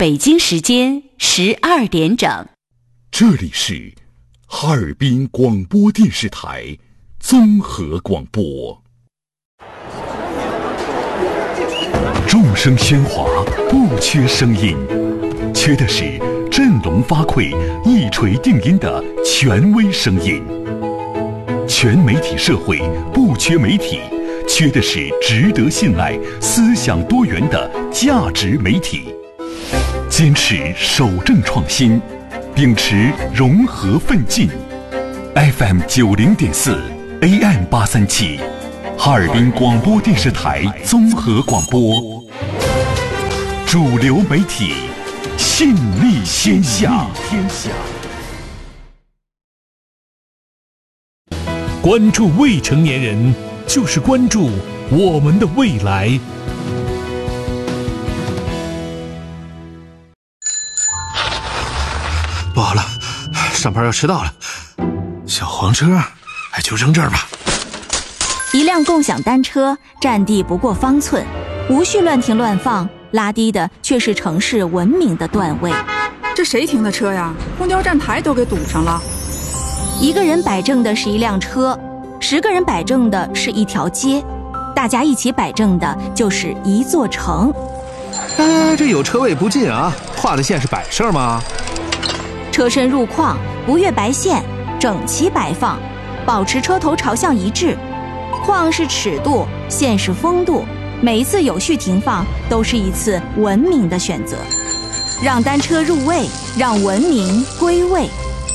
北京时间12点整。 这里是哈尔滨广播电视台综合广播。众声喧哗，不缺声音，缺的是振聋发聩、一锤定音的权威声音。全媒体社会不缺媒体，缺的是值得信赖、思想多元的价值媒体。坚持守正创新，秉持融合奋进。FM 90.4 AM 837，哈尔滨广播电视台综合广播，主流媒体，信力天下。 关注未成年人，就是关注我们的未来。 不好了，上班要迟到了。小黄车，就扔这儿吧。 一辆共享单车占地不过方寸，无需乱停乱放，拉低的却是城市文明的段位。 这谁停的车呀？公交站台都给堵上了。 一个人摆正的是一辆车，10个人摆正的是一条街，大家一起摆正的就是一座城。 这有车位不进啊，画的线是摆设吗？ 车身入框，不越白线，整齐摆放，保持车头朝向一致。框是尺度，线是风度，每一次有序停放都是一次文明的选择。让单车入位，让文明归位。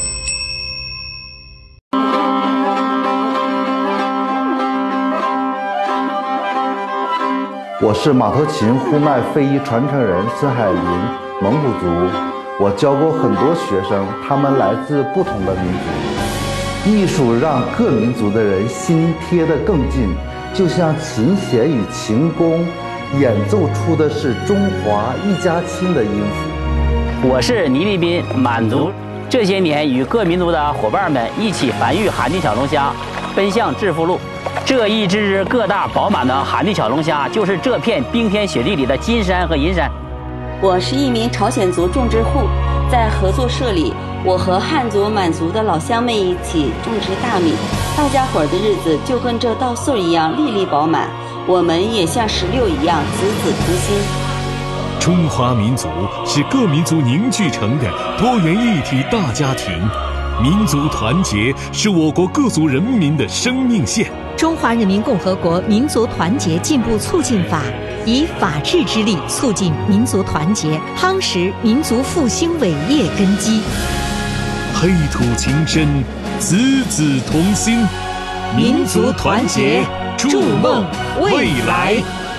我是马头琴呼麦非遗传承人孙海林，蒙古族。我教过很多学生，他们来自不同的民族。艺术让各民族的人心贴得更近，就像琴弦与琴弓演奏出的是中华一家亲的音符。 我是倪立斌，满族。这些年与各民族的伙伴们一起繁育寒地小龙虾，奔向致富路。这一只只个大饱满的寒地小龙虾，就是这片冰天雪地里的金山和银山。 我是一名朝鲜族种植户，在合作社里，我和汉族、满族的老乡们一起种植大米，大家伙儿的日子就跟这稻穗一样粒粒饱满，我们也像石榴一样子子同心。 中华民族是各民族凝聚成的多元一体大家庭，民族团结是我国各族人民的生命线。 中华人民共和国民族团结进步促进法以法治之力促进民族团结，夯实民族复兴伟业根基。 黑土情深，子子同心， 民族团结，筑梦未来。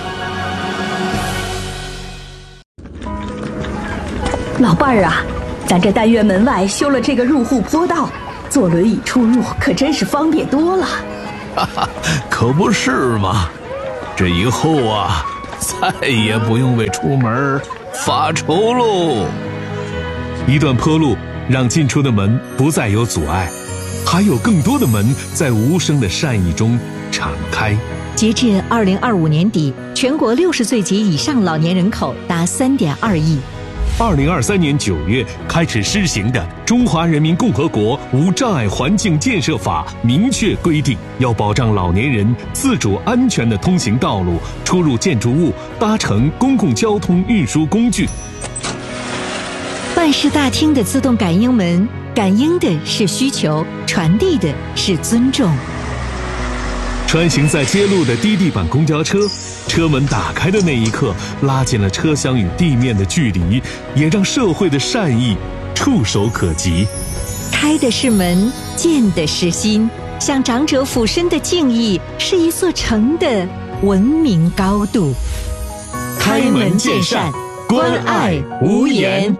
老伴儿啊，咱这单元门外修了这个入户坡道，坐轮椅出入可真是方便多了。 哈哈，可不是嘛！这以后啊，再也不用为出门发愁喽。 一段坡路让进出的门不再有阻碍，还有更多的门在无声的善意中敞开。 截至2025年底，全国60岁及以上老年人口达3.2亿。 2023年9月开始施行的《中华人民共和国无障碍环境建设法》明确规定，要保障老年人自主安全的通行道路、出入建筑物、搭乘公共交通运输工具。 办事大厅的自动感应门，感应的是需求，传递的是尊重。 穿行在街路的低地板公交车，车门打开的那一刻，拉近了车厢与地面的距离，也让社会的善意触手可及。 开的是门，见的是心，向长者俯身的敬意，是一座城的文明高度。 开门见山，关爱无言。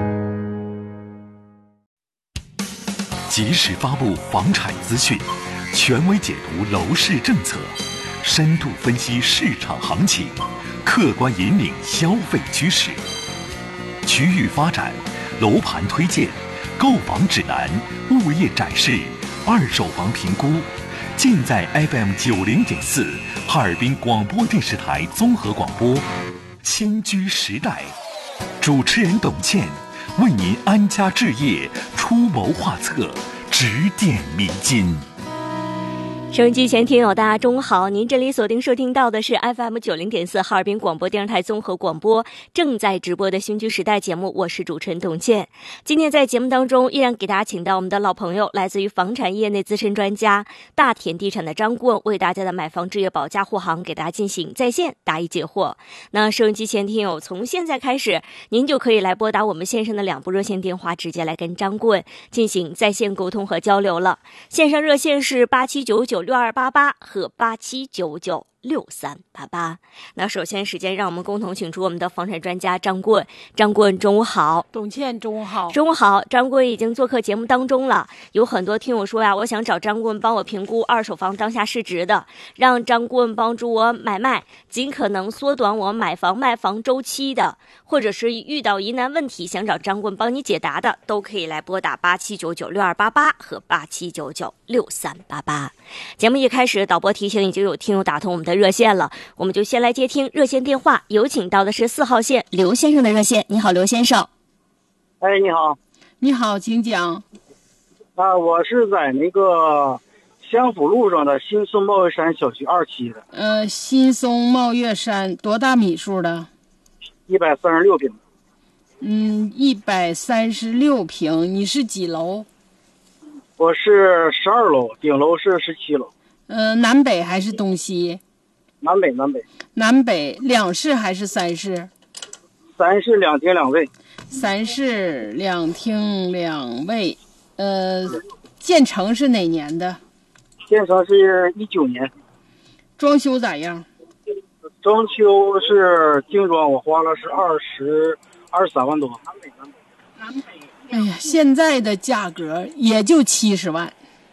及时发布房产资讯，权威解读楼市政策，深度分析市场行情，客观引领消费趋势。区域发展、楼盘推荐、购房指南、物业展示、二手房评估，尽在 FM 90.4哈尔滨广播电视台综合广播。迁居时代， 主持人董倩为您安家置业出谋划策，指点迷津。 收音机前听友大家中午好，您这里锁定收听到的是 FM90.4 哈尔滨广播电视台综合广播正在直播的新居时代节目，我是主持人董倩。今天在节目当中依然给大家请到我们的老朋友，来自于房产业内资深专家大田地产的张顾问，为大家的买房置业保驾护航给大家进行在线答疑解惑。那收音机前听友从现在开始，您就可以来拨打我们线上的2部热线电话，直接来跟张顾问进行在线沟通和交流了。线上热线是87996288和87996388。那首先时间让我们共同请出我们的房产专家张顾问。张顾问中午好。 董倩中午好。 中午好。张顾问已经做客节目当中了，有很多听友说呀，我想找张顾问帮我评估二手房当下市值的，让张顾问帮助我买卖，尽可能缩短我买房卖房周期的，或者是遇到疑难问题想找张顾问帮你解答的，都可以来拨打87996288和87996388。节目一开始，导播提醒已经有听友打通我们的热线了，我们就先来接听热线电话，有请到的是4号线刘先生的热线。你好，刘先生。 哎，你好。 你好，请讲。 我是在那个相府路上的新松茂月山小区2期的。 新松茂月山多大米数的 ？136平。 136平。你是几楼？ 我是12楼，顶楼是17楼。 南北还是东西？ 南北。 南北，2室还是3室 ？3室2厅2卫。 3室2厅2卫。建成是哪年的？ 建成是19年。 装修咋样？ 装修是精装，我花了是23万多。 南北。哎呀，现在的价格也就70万。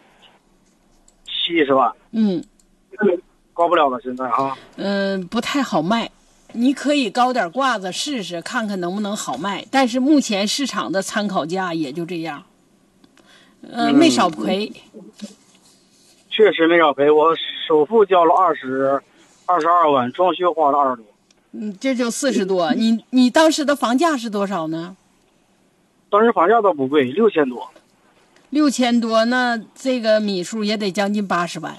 70万。高不了了现在哈。 不太好卖，你可以高点挂子试试，看看能不能好卖。但是目前市场的参考价也就这样。没少赔。 确实没少赔，我首付交了22万，装修花了20多。 这就40多。你当时的房价是多少呢？ 当时房价倒不贵，6000多。 6000多，那这个米数也得将近80万。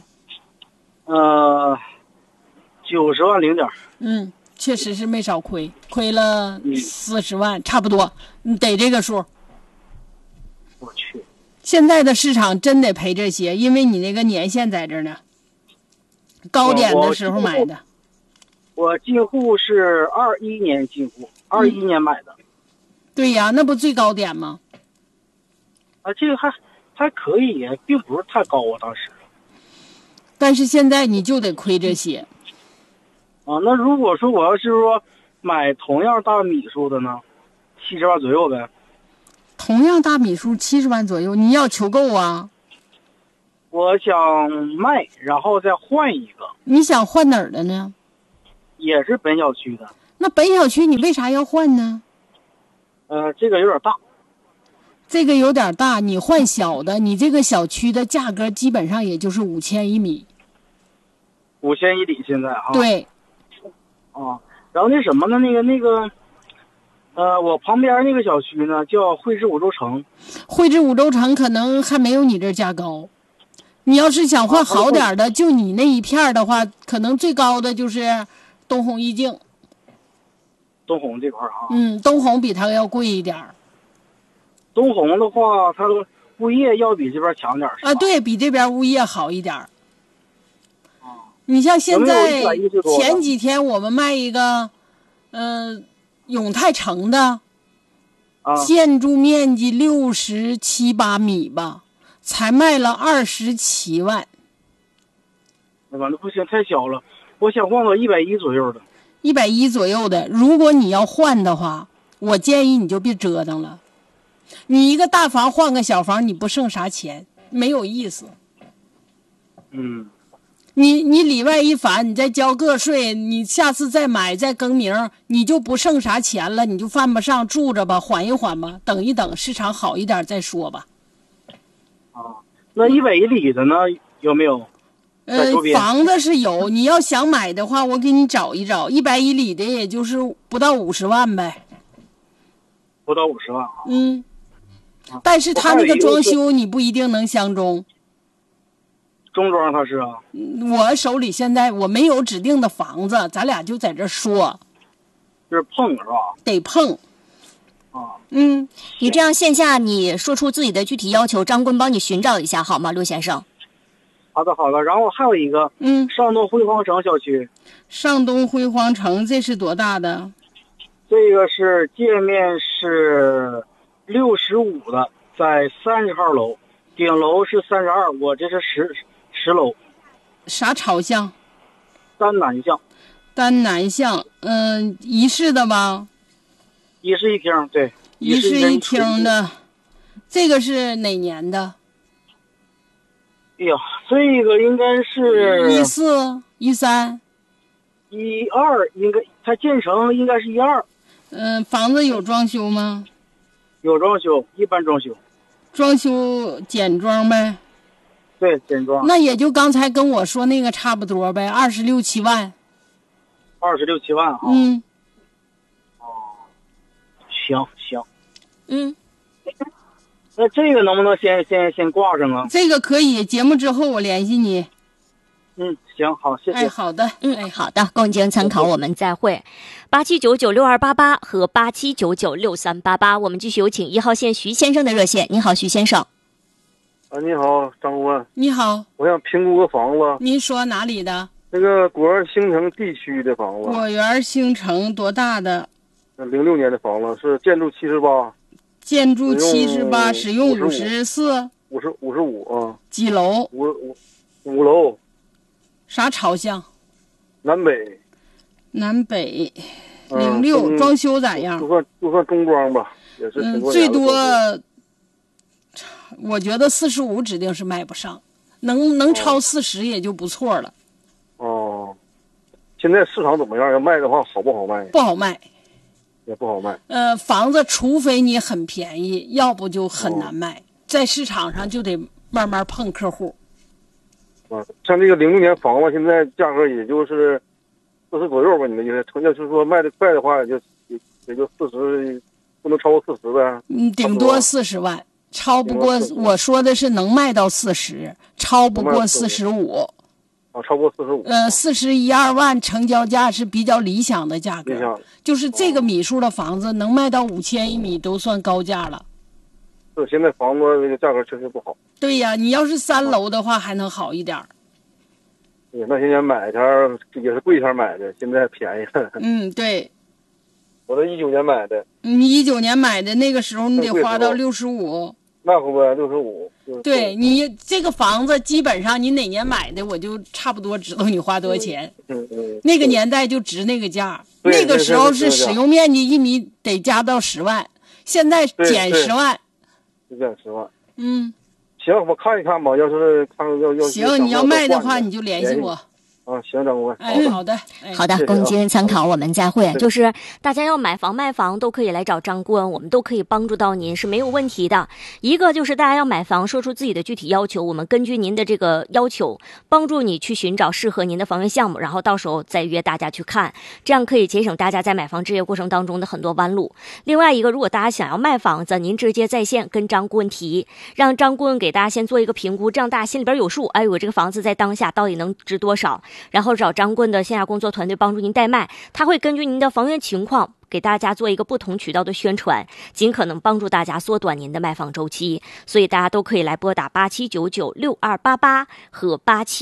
90万零点。 确实是没少亏了40万，差不多，你得这个数。 我去。 现在的市场真得赔这些，因为你那个年限在这儿呢，高点的时候买的。 我进户是21年进户，21年买的。 对呀，那不最高点吗？ 这个还可以，并不是太高啊，当时。 但是现在你就得亏这些。 那如果说我要是说买同样大米数的呢，70万左右呗。 同样大米数70万左右，你要求够啊。 我想卖，然后再换一个。 你想换哪儿的呢？ 也是本小区的。 那本小区你为啥要换呢？ 这个有点大。 这个有点大，你换小的，你这个小区的价格基本上也就是5000一米。 5000一里现在哈。 对。 然后那什么呢？那个，我旁边那个小区呢叫汇智五洲城。 汇智五洲城可能还没有你这价高。你要是想换好点的，就你那一片的话，可能最高的就是东红一境。 东红这块啊。 东红比它要贵一点。 东红的话，它的物业要比这边强点啊，对比这边物业好一点。你像现在前几天我们卖一个，永泰城的，建筑面积67、8米吧，才卖了27万。 完了不行，太小了，我想换个110左右的。 110左右的，如果你要换的话，我建议你就别折腾了。你一个大房换个小房，你不剩啥钱，没有意思。你里外一返，你再交个税，你下次再买再更名，你就不剩啥钱了，你就犯不上，住着吧，缓一缓吧，等一等市场好一点再说吧。 那110里的呢有没有？ 房子是有，你要想买的话，我给你找一找，110里的也就是不到50万呗。 不到50万。 嗯，但是他那个装修你不一定能相中。 中装他是啊。 我手里现在我没有指定的房子，咱俩就在这说。 就是碰是吧？ 得碰。 啊。 嗯，你这样线下你说出自己的具体要求，张棍帮你寻找一下好吗，陆先生？ 好的好的，然后还有一个，上东辉煌城小区。 上东辉煌城这是多大的？ 这个是界面是65的，在30号楼，顶楼是32，我这是10楼。 啥朝向？ 单南向。 单南向，一室的吧？ 一室一厅，对。 一室一厅的，这个是哪年的？ 哎呀，这个应该是 14、13、 12，应该它建成应该是12。 房子有装修吗？ 有装修，一般装修。 装修简装呗？ 对，简装。 那也就刚才跟我说那个差不多呗，26、7万。 26、7万啊。哦，行。那这个能不能先挂上啊？ 这个可以，节目之后我联系你。 行，好，谢谢。 哎，好的， 好的，供您参考，我们再会。87996288和87996388，我们继续有请1号线徐先生的热线。你好，徐先生。 你好，张顾问。 你好， 我想评估个房子。 您说哪里的？ 那个果园新城地区的房子。 果园新城多大的 ？06年的房子，是建筑78。 建筑78，使用54。 55啊。 几楼 ？5楼。 啥朝向？ 南北。 南北。06，装修咋样？ 就算中装吧，也是挺多最多，我觉得45指定是卖不上，能超40也就不错了。 哦，现在市场怎么样？要卖的话，好不好卖？ 不好卖。 也不好卖。 房子除非你很便宜，要不就很难卖。在市场上就得慢慢碰客户。 像这个06年房子，现在价格也就是40左右吧。你们意思，成交就是说卖的快的话，也就40，不能超过40呗。 顶多40万，超不过我说的是能卖到40，超不过45。 超过45。 41、2万成交价是比较理想的价格，就是这个米数的房子能卖到5000一米都算高价了。 是，现在房子这个价格确实不好。 对呀，你要是3楼的话还能好一点。 对，那些年买前也是贵前买的，现在便宜了。 对。 我是19年买的。 你19年买的那个时候你得花到65。 那会不会65？ 对，你这个房子基本上你哪年买的，我就差不多知道你花多少钱。那个年代就值那个价，那个时候是使用面积1米得加到10万，现在减10万。 减10万。 行， 我看一看吧，要是看要行，你要卖的话你就联系我。 行，张顾问。 好的， 好的，供您参考，我们再会。就是大家要买房卖房都可以来找张顾问，我们都可以帮助到您，是没有问题的。一个就是大家要买房，说出自己的具体要求，我们根据您的这个要求，帮助你去寻找适合您的房源项目，然后到时候再约大家去看，这样可以节省大家在买房置业过程当中的很多弯路。另外一个，如果大家想要卖房子，您直接在线跟张顾问提，让张顾问给大家先做一个评估，这样大家心里边有数。我这个房子在当下到底能值多少？然后找张顾问的线下工作团队帮助您代卖，他会根据您的房源情况给大家做一个不同渠道的宣传，尽可能帮助大家缩短您的卖房周期。所以大家都可以来拨打87996288和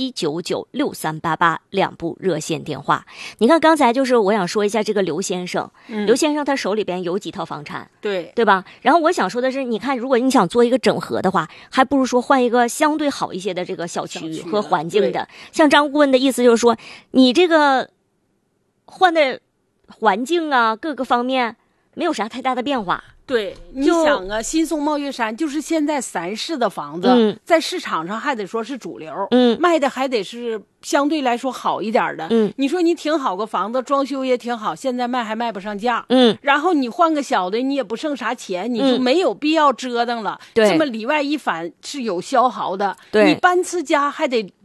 87996388两部热线电话。你看刚才就是我想说一下这个刘先生，刘先生他手里边有几套房产，对吧？然后我想说的是，你看如果你想做一个整合的话，还不如说换一个相对好一些的这个小区和环境的。像张顾问的意思就是说，你这个换的环境啊，各个方面没有啥太大的变化。 对，你想啊，新松茂月山就是现在3室的房子，在市场上还得说是主流，卖的还得是相对来说好一点的。你说你挺好个房子，装修也挺好，现在卖还卖不上价。然后你换个小的，你也不剩啥钱，你就没有必要折腾了。这么里外一反是有消耗的。你搬次家还得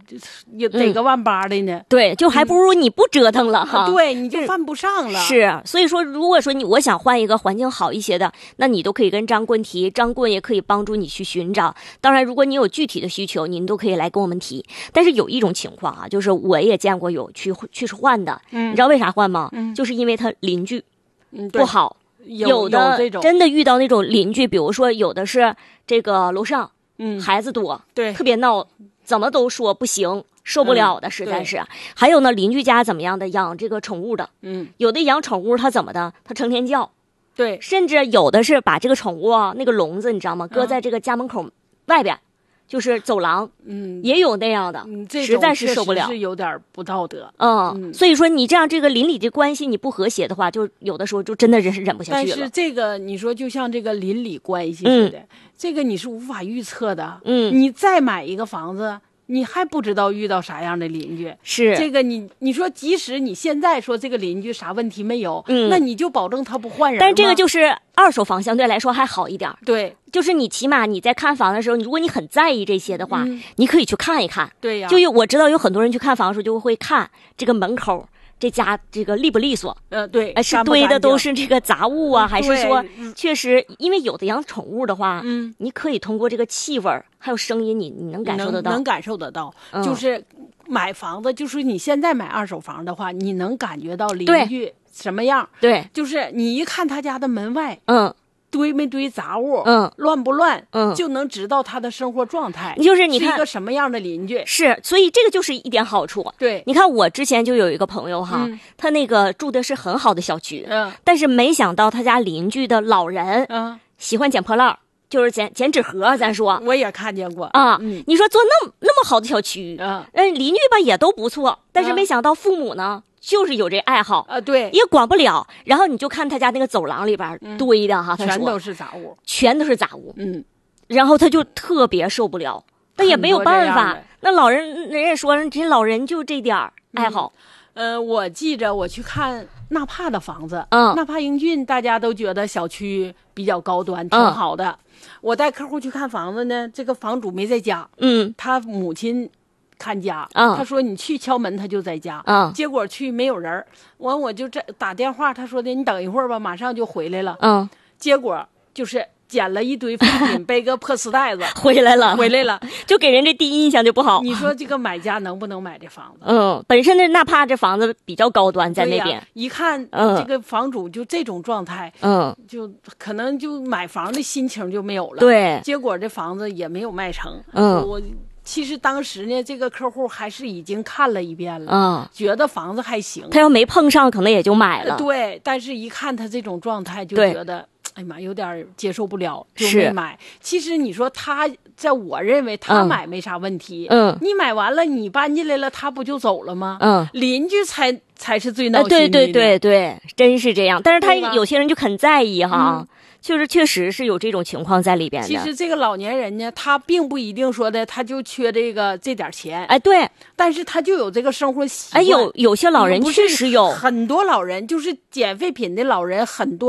也得个万八的呢。 对，就还不如你不折腾了哈。 对，你就犯不上了。 是，所以说，如果说我想换一个环境好一些的，那你都可以跟张棍提，张棍也可以帮助你去寻找。当然，如果你有具体的需求，您都可以来跟我们提。但是有一种情况啊，就是我也见过有去换的，你知道为啥换吗？就是因为他邻居不好。有的真的遇到那种邻居，比如说有的是这个楼上，孩子多， 对， 特别闹，怎么都说不行，受不了的，实在是。还有呢，邻居家怎么样的养这个宠物的，有的养宠物他怎么的，他成天叫， 对， 甚至有的是把这个宠物啊那个笼子你知道吗，搁在这个家门口外边。就是走廊，也有那样的，实在是受不了， 是有点不道德。 所以说你这样这个邻里的关系你不和谐的话，就有的时候就真的是忍不下去了。 但是这个你说就像这个邻里关系似的，这个你是无法预测的。你再买一个房子，你还不知道遇到啥样的邻居。 是这个你说即使你现在说这个邻居啥问题没有，那你就保证他不换人吗？ 但这个就是二手房相对来说还好一点。 对， 就是你起码你在看房的时候，如果你很在意这些的话，你可以去看一看。 对呀， 就我知道有很多人去看房的时候就会看这个门口这家这个利不利索？ 对， 是堆的都是这个杂物啊，还是说确实？因为有的养宠物的话，你可以通过这个气味还有声音，你能感受得到， 能感受得到。就是买房子，就是你现在买二手房的话，你能感觉到邻居什么样？ 对， 就是你一看他家的门外，堆没堆杂物，乱不乱，就能知道他的生活状态， 就是你看是一个什么样的邻居。 是，所以这个就是一点好处。 对， 你看我之前就有一个朋友哈，他那个住的是很好的小区，但是没想到他家邻居的老人，喜欢捡破烂，就是捡纸盒，咱说我也看见过啊。你说做那么好的小区，邻居吧也都不错，但是没想到父母呢。就是有这爱好对， 也管不了。然后你就看他家那个走廊里边堆的哈， 全都是杂物， 全都是杂物。然后他就特别受不了，但也没有办法。那老人家说，这老人就这点爱好。 我记着我去看纳帕的房子，纳帕英俊，大家都觉得小区比较高端，挺好的。我带客户去看房子呢，这个房主没在家，他母亲。看家，他说你去敲门，他就在家，结果去没有人，完我就打电话，他说的你等一会儿吧，马上就回来了，结果就是捡了一堆废品，背个破丝袋子回来了， 就给人这第一印象就不好。 你说这个买家能不能买这房子？ 本身哪怕这房子比较高端，在那边一看，这个房主就这种状态，就可能就买房的心情就没有了， 对， 结果这房子也没有卖成，其实当时呢，这个客户还是已经看了一遍了，觉得房子还行。 他要没碰上，可能也就买了。 对，但是一看他这种状态，就觉得，哎呀妈，有点接受不了，就没买。其实你说他，在我认为他买没啥问题。你买完了，你搬进来了，他不就走了吗？邻居才是最闹心的。 对，真是这样。但是他有些人就很在意哈。就是确实是有这种情况在里边的。 其实这个老年人呢，他并不一定说的他就缺这点钱， 对， 但是他就有这个生活习惯。 有些老人确实有， 很多老人就是捡废品的老人很多。